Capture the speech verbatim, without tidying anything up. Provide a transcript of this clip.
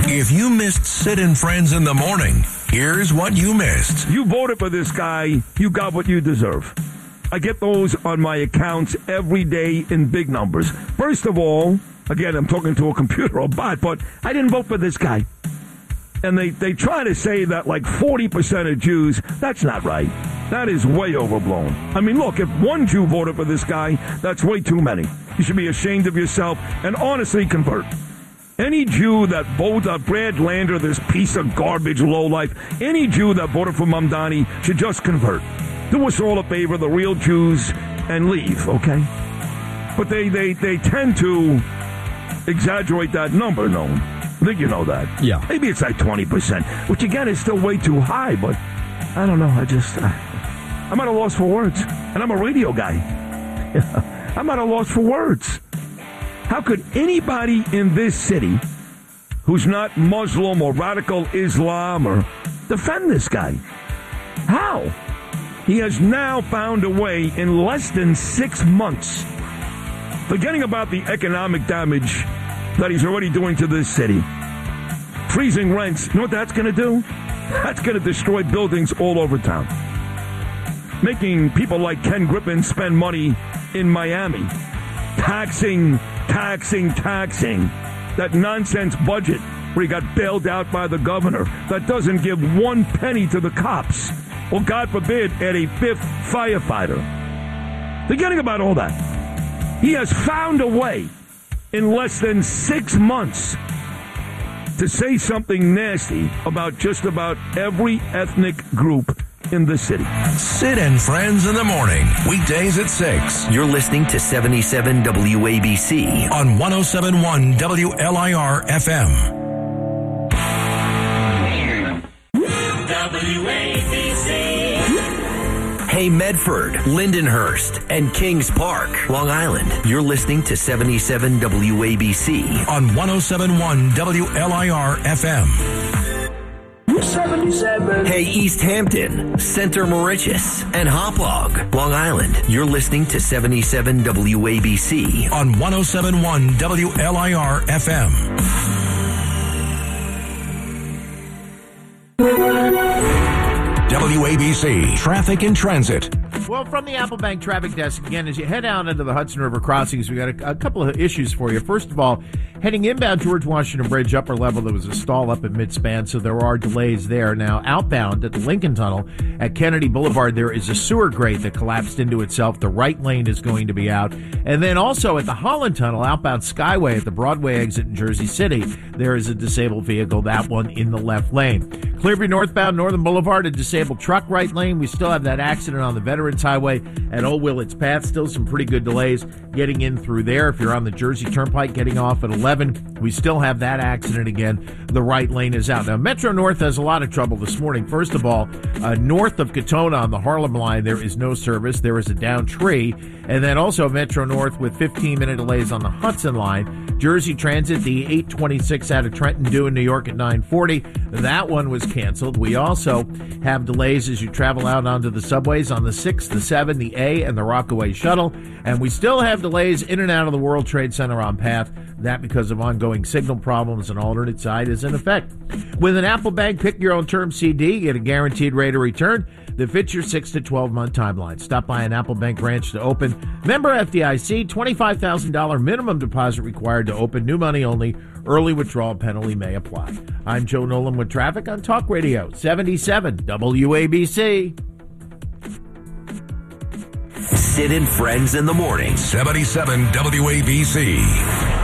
If you missed Sid and Friends in the Morning, here's what you missed. You voted for this guy, you got what you deserve. I get those on my accounts every day in big numbers. First of all, again, I'm talking to a computer or bot, but I didn't vote for this guy. And they, they try to say that like forty percent of Jews, that's not right. That is way overblown. I mean, look, if one Jew voted for this guy, that's way too many. You should be ashamed of yourself and honestly convert. Any Jew that voted uh, Brad Lander, this piece of garbage lowlife, any Jew that voted for Mamdani should just convert. Do us all a favor, the real Jews, and leave, okay? But they, they, they tend to exaggerate that number, no? I think you know that. Yeah. Maybe it's like twenty percent, which again is still way too high, but I don't know. I just, I, I'm at a loss for words. And I'm a radio guy. I'm at a loss for words. How could anybody in this city who's not Muslim or radical Islam or defend this guy? How? He has now found a way in less than six months, forgetting about the economic damage that he's already doing to this city. Freezing rents, you know what that's going to do? That's going to destroy buildings all over town. Making people like Ken Griffin spend money in Miami. Taxing, taxing, taxing. That nonsense budget where he got bailed out by the governor that doesn't give one penny to the cops. Or, God forbid, add a fifth firefighter. Forgetting about all that. He has found a way in less than six months to say something nasty about just about every ethnic group in the city. Sid and Friends in the Morning, weekdays at six. You're listening to seventy-seven W A B C on one oh seven point one W L I R F M. W A B C. Hey Medford, Lindenhurst, and Kings Park, Long Island. You're listening to seventy-seven W A B C on one oh seven point one W L I R F M. seventy-seven. Hey East Hampton, Center Mauritius, and Hauppauge, Long Island. You're listening to seventy-seven W A B C on one oh seven point one W L I R F M. W A B C Traffic and Transit. Well, from the Applebank Traffic Desk, again, as you head out into the Hudson River crossings, we got a, a couple of issues for you. First of all, heading inbound George Washington Bridge, upper level, there was a stall up at mid-span, so there are delays there. Now, outbound at the Lincoln Tunnel at Kennedy Boulevard, there is a sewer grate that collapsed into itself. The right lane is going to be out. And then also at the Holland Tunnel, outbound Skyway at the Broadway exit in Jersey City, there is a disabled vehicle, that one in the left lane. Clearview northbound Northern Boulevard, a disabled truck right lane. We still have that accident on the Veterans Highway at Old Willets Path. Still some pretty good delays getting in through there. If you're on the Jersey Turnpike getting off at eleven, we still have that accident again. The right lane is out. Now, Metro North has a lot of trouble this morning. First of all, uh, north of Katona on the Harlem line, there is no service. There is a down tree. And then also Metro North with fifteen-minute delays on the Hudson line. Jersey Transit, the eight twenty-six out of Trenton due in New York at nine forty. That one was canceled. We also have delays as you travel out onto the subways on the six, the seven, the A, and the Rockaway Shuttle. And we still have delays in and out of the World Trade Center on path. That because of ongoing signal problems. An alternate side is in effect. With an Applebank Pick Your Own Term C D, get a guaranteed rate of return that fits your six to twelve month timeline. Stop by an Applebank branch to open. Member F D I C, twenty-five thousand dollars minimum deposit required to open. New money only. Early withdrawal penalty may apply. I'm Joe Nolan with traffic on Talk Radio seventy-seven W A B C. Sid and Friends in the Morning. seventy-seven W A B C.